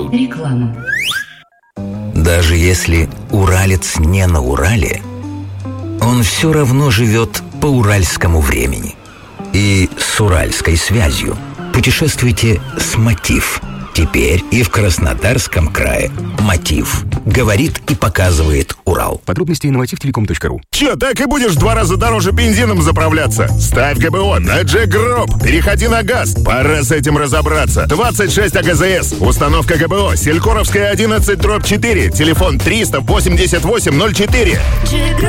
Реклама. Даже если уралец не на Урале, он все равно живет по уральскому времени. И с уральской связью. Путешествуйте с «Мотив». Теперь и в Краснодарском крае. «Мотив» говорит и показывает Урал. Подробности на motivtelecom.ru. Че, так и будешь в 2 раза дороже бензином заправляться? Ставь ГБО на Jack Group. Переходи на газ. Пора с этим разобраться. 26 АГЗС. Установка ГБО. Селькоровская 11/4. Телефон 388-04.